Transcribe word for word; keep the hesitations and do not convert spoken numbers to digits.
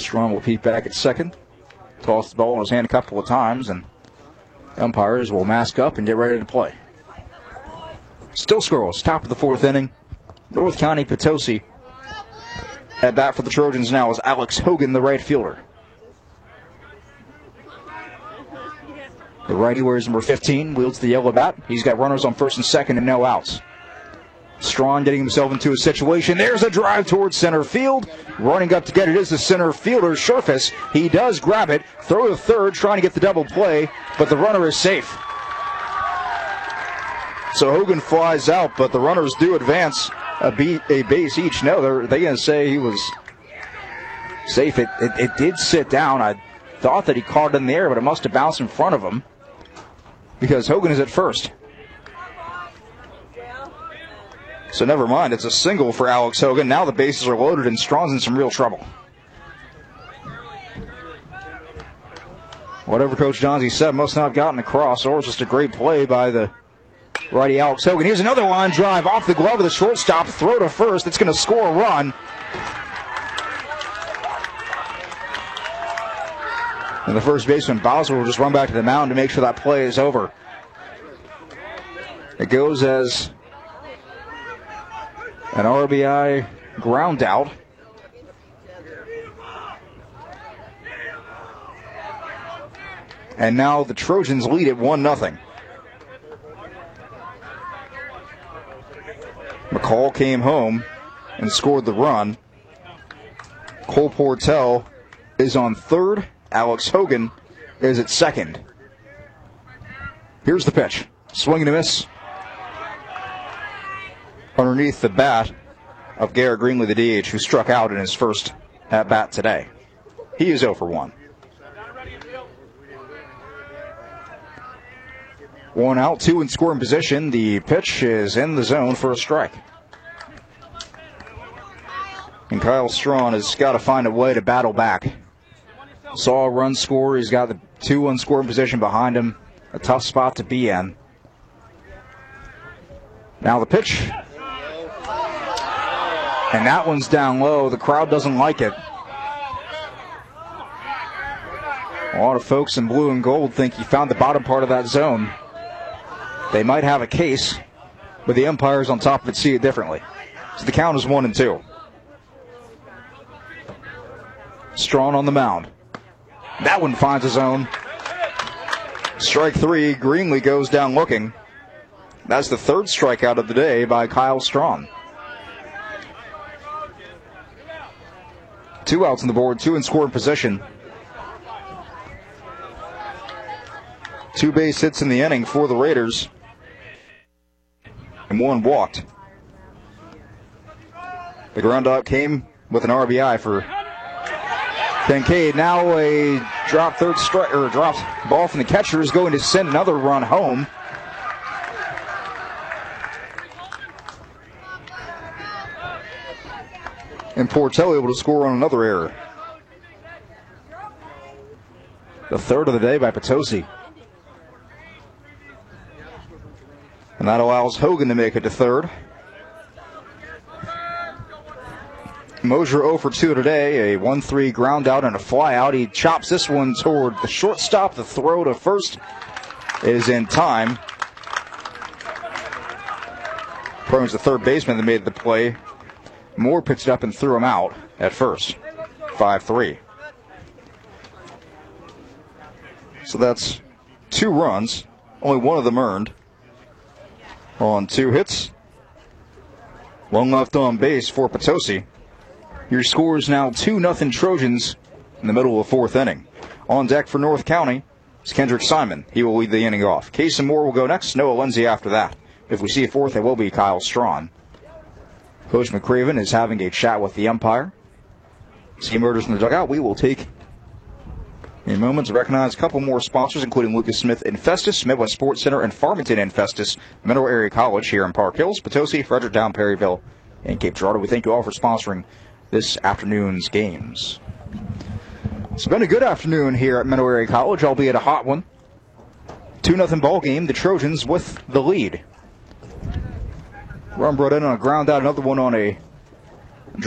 Strong will peep back at second. Toss the ball in his hand a couple of times, and umpires will mask up and get ready to play. Still scores. Top of the fourth inning. North County Potosi. At bat for the Trojans now is Alex Hogan, the right fielder. The righty wears number fifteen, wields the yellow bat. He's got runners on first and second and no outs. Strong getting himself into a situation. There's a drive towards center field. Running up to get it is the center fielder, Scherfus. He does grab it, throw to third, trying to get the double play, but the runner is safe. So Hogan flies out, but the runners do advance a, beat, a base each. No, they're they going to say he was safe. It, it, it did sit down. I thought that he caught it in the air, but it must have bounced in front of him, because Hogan is at first. So never mind, it's a single for Alex Hogan. Now the bases are loaded and Strong's in some real trouble. Whatever Coach Johnsey said must not have gotten across, or it's just a great play by the righty Alex Hogan. Here's another line drive off the glove of the shortstop. Throw to first. It's going to score a run. And the first baseman, Boswell, will just run back to the mound to make sure that play is over. It goes as an R B I ground out. And now the Trojans lead at one nothing. McCall came home and scored the run. Cole Portell is on third. Alex Hogan is at second. Here's the pitch. Swing and a miss. Underneath the bat of Garrett Greenlee, the D H, who struck out in his first at-bat today. He is oh for one. One out, two in scoring position. The pitch is in the zone for a strike. And Kyle Strong has got to find a way to battle back. Saw a run score. He's got the two in scoring position behind him. A tough spot to be in. Now the pitch. And that one's down low. The crowd doesn't like it. A lot of folks in blue and gold think he found the bottom part of that zone. They might have a case, but the umpires on top of it see it differently. So the count is one and two. Strong on the mound. That one finds a zone. Strike three. Greenlee goes down looking. That's the third strikeout of the day by Kyle Strong. Two outs on the board, two in scoring position. Two base hits in the inning for the Raiders. And one walked. The ground out came with an R B I for Kincaid. Now a drop third strike, or dropped ball from the catcher is going to send another run home. And Portello able to score on another error. The third of the day by Potosi. And that allows Hogan to make it to third. Mosier oh for two today, a one three ground out and a fly out. He chops this one toward the shortstop. The throw to first is in time. Probably was the third baseman that made the play. Moore pitched up and threw him out at first. five three. So that's two runs, only one of them earned on two hits. One left on base for Potosi. Your score is now two nothing Trojans in the middle of the fourth inning. On deck for North County is Kendrick Simon. He will lead the inning off. Casey Moore will go next. Noah Lindsay after that. If we see a fourth, it will be Kyle Strong. Coach McCraven is having a chat with the umpire. See murders in the dugout. We will take a moment to recognize a couple more sponsors, including Lucas Smith in Festus, Midwest Sports Center, and Farmington in Festus, Mineral Area College here in Park Hills, Potosi, Fredericktown, Perryville, and Cape Girardeau. We thank you all for sponsoring this afternoon's games. It's been a good afternoon here at Mineral Area College, albeit a hot one. two nothing ball game, the Trojans with the lead. Run brought in on a ground out, another one on a